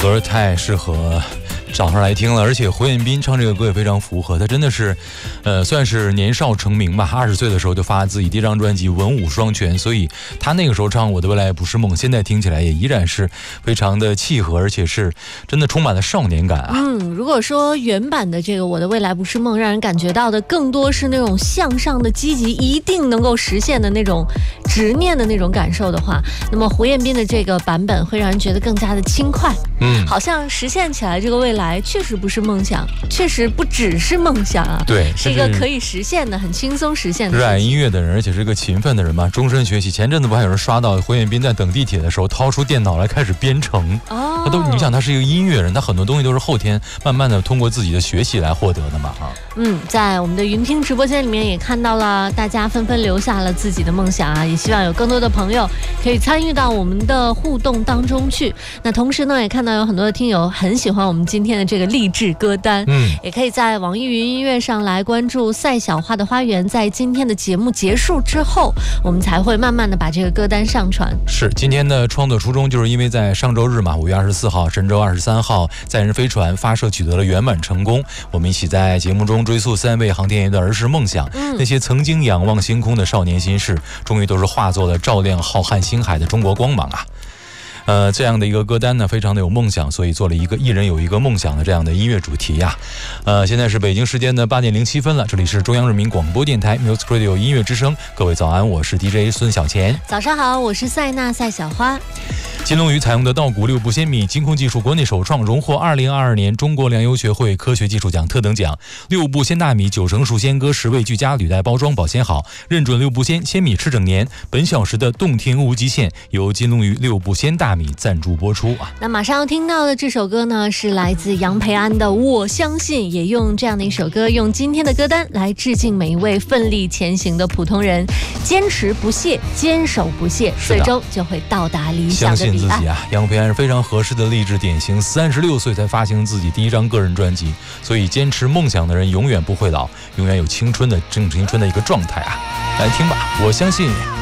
歌太适合早上来听了，而且胡彦斌唱这个歌也非常符合，他真的是算是年少成名吧，20岁的时候就发自己第一张专辑文武双全，所以他那个时候唱我的未来不是梦，现在听起来也依然是非常的契合，而且是真的充满了少年感啊。 如果说原版的这个我的未来不是梦让人感觉到的更多是那种向上的积极，一定能够实现的那种执念的那种感受的话，那么胡彦斌的这个版本会让人觉得更加的轻快，好像实现起来这个未来确实不是梦想，确实不只是梦想啊， 对， 是一个可以实现的很轻松实现的。 热爱音乐的人，而且是个勤奋的人嘛，终身学习。前阵子不还有人刷到胡彦斌在等地铁的时候掏出电脑来开始编程你想他是一个音乐人，他很多东西都是后天慢慢的通过自己的学习来获得的嘛在我们的云听直播间里面也看到了大家纷纷留下了自己的梦想啊，也希望有更多的朋友可以参与到我们的互动当中去。那同时呢，也看到有很多的听友很喜欢我们今天的这个励志歌单，也可以在网易云音乐上来关注赛小花的花园，在今天的节目结束之后，我们才会慢慢的把这个歌单上传。 是今天的创作初衷，就是因为在上周日嘛，5月24号神舟23号载人飞船发射取得了圆满成功，我们一起在节目中追溯3位航天员的儿时梦想，那些曾经仰望星空的少年心事，终于都是化作了照亮浩瀚星海的中国光芒啊。这样的一个歌单呢，非常的有梦想，所以做了一个一人有一个梦想的这样的音乐主题呀。现在是北京时间的8点07分了，这里是中央人民广播电台 Music Radio 音乐之声，各位早安，我是 DJ 孙小钱。 早上好，我是赛娜赛小花。 金龙鱼采用的稻谷6步鲜米精控技术国内首创，荣获2022年中国粮油学会科学技术奖特等奖。6步鲜大米9成熟鲜割10味俱佳，履带包装保鲜好，认准6步鲜米吃整年。本小时的动听无极限由金龙鱼6步鲜大米赞助播出啊。 那马上要听到的这首歌呢，是来自杨培安的《我相信》，也用这样的一首歌，用今天的歌单来致敬每一位奋力前行的普通人，坚持不懈，坚守不懈，最终就会到达理想的彼岸。 相信自己啊，杨培安是非常合适的励志典型。36岁才发行自己第一张个人专辑，所以坚持梦想的人永远不会老，永远有青春的正青春的一个状态啊。来听吧，我相信。